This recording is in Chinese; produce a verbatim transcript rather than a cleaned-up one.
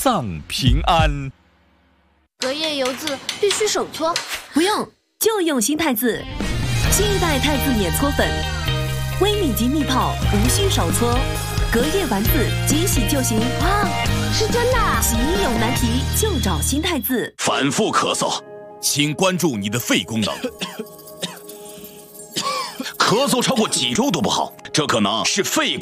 脏平安。 隔夜油渍必须手搓， 不用，就用新太子。新一代太子免搓粉，微米级蜜泡，无需手搓，隔夜丸子即洗就行。 哇，是真的啊！ 洗衣有难题就找新太子。 反复咳嗽，请关注你的肺功能。咳嗽超过几周都不好，这可能是肺功能。